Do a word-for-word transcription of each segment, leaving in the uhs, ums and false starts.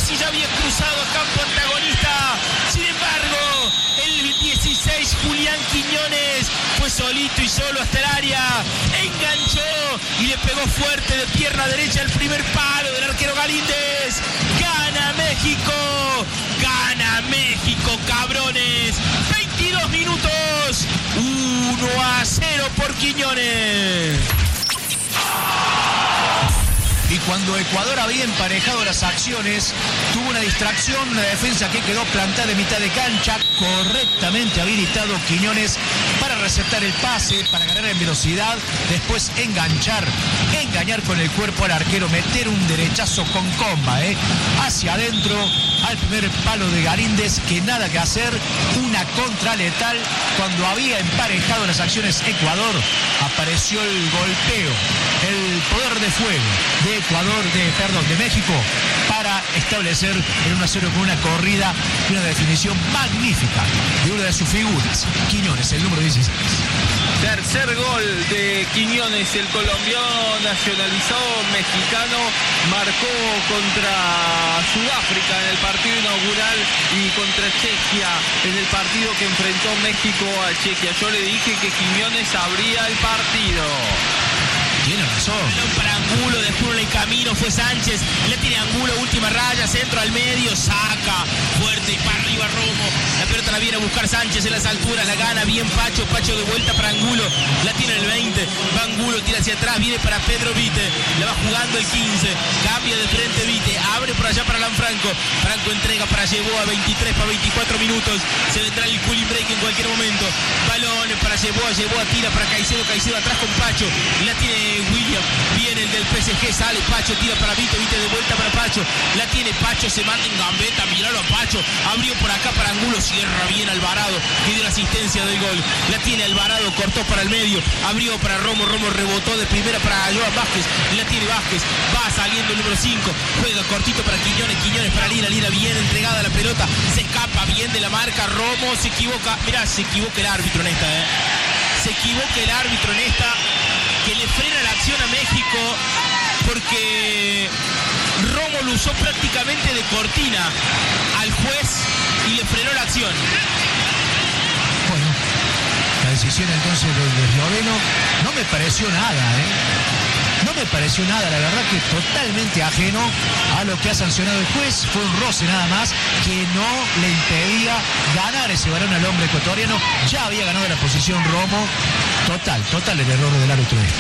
Messi ya había cruzado a campo antagonista. Sin embargo, el dieciséis, Julián Quiñones, fue solito y solo hasta el área. Enganchó y le pegó fuerte de pierna derecha el primer palo del arquero Galíndez. Gana México. Gana México, cabrones. veintidós minutos. uno a cero por Quiñones. Y cuando Ecuador había emparejado las acciones, tuvo una distracción, una defensa que quedó plantada en mitad de cancha, correctamente habilitado Quiñones para receptar el pase, para ganar en velocidad, después enganchar, engañar con el cuerpo al arquero, meter un derechazo con comba, ¿eh? hacia adentro, al primer palo de Galíndez, que nada que hacer, una contra letal. Cuando había emparejado las acciones Ecuador, apareció el golpeo, el poder de fuego de Ecuador, de, perdón, de México, para establecer el uno a cero con una corrida y una definición magnífica de una de sus figuras, Quiñones, el número dieciséis. Tercer gol de Quiñones, el colombiano nacionalizado mexicano, marcó contra Sudáfrica en el partido inaugural y contra Chequia en el partido que enfrentó México a Chequia. Yo le dije que Quiñones abría el partido. Tiene razón. Para Angulo, dejó en el camino, fue Sánchez, le tiene Angulo, última raya, centro al medio, saca, fuerte y para arriba Romo, la pelota la viene a buscar Sánchez en las alturas, la gana bien Pacho, Pacho de vuelta para Angulo, la tiene el veinte, va Angulo, tira hacia atrás, viene para Pedro Vite, la va jugando el quince, cambia de frente Vite, abre por allá para Lanfranco, Franco entrega para Yeboa, veintitrés para veinticuatro minutos, se vendrá el cooling break en cualquier momento, balón para Yeboa, Yeboa tira para Caicedo, Caicedo atrás con Pacho, la tiene William, viene el del P S G, sale Pacho, tira para Vite, Vite de vuelta para Pacho, la tiene Pacho, se manda en gambeta, miralo a Pacho, abrió por acá para Angulo, cierra bien Alvarado, que dio la asistencia del gol, la tiene Alvarado, cortó para el medio, abrió para Romo, Romo rebotó de primera para Joan Vázquez, la tiene Vázquez, va saliendo el número cinco, juega cortito para Quiñones, Quiñones para Lina, Lina bien entregada la pelota, se escapa bien de la marca, Romo se equivoca, mirá, se equivoca el árbitro en esta, eh. se equivoca el árbitro en esta, que le frena la acción a México porque Romo lo usó prácticamente de cortina al juez y le frenó la acción. Bueno, la decisión entonces del esloveno no me pareció nada, ¿eh? No me pareció nada, la verdad que totalmente ajeno a lo que ha sancionado el juez. Fue un roce nada más que no le impedía ganar ese balón al hombre ecuatoriano. Ya había ganado la posición Romo. Total, total el error del árbitro este.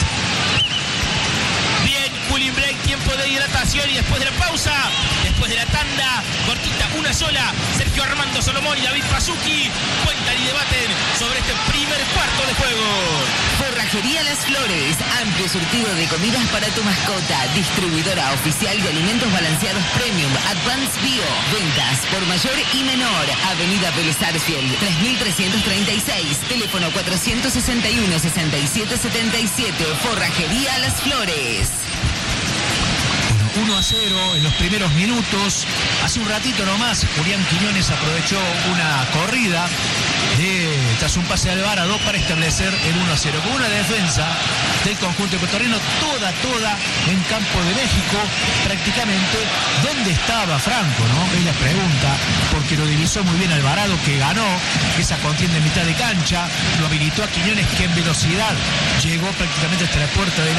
Bien, cooling break, tiempo de hidratación y después de la pausa, después de la tanda, cortita, una sola, Sergio Armando Solomón y David Pazuki cuentan y debaten sobre este primer cuarto de juego. Forrajería Las Flores, amplio surtido de comidas para tu mascota, distribuidora oficial de alimentos balanceados Premium, Advanced Bio, ventas por mayor y menor, Avenida Vélez Sarsfield, tres mil trescientos treinta y seis, teléfono cuatrocientos sesenta y uno, sesenta y siete setenta y siete, Forrajería Las Flores. uno a cero en los primeros minutos. Hace un ratito nomás, Julián Quiñones aprovechó una corrida de, tras un pase de Alvarado para establecer el uno a cero. Con una defensa del conjunto ecuatoriano toda, toda en campo de México, prácticamente. ¿Dónde estaba Franco, no? Es la pregunta, porque lo divisó muy bien Alvarado, que ganó esa contienda en mitad de cancha, lo habilitó a Quiñones, que en velocidad llegó prácticamente hasta la puerta del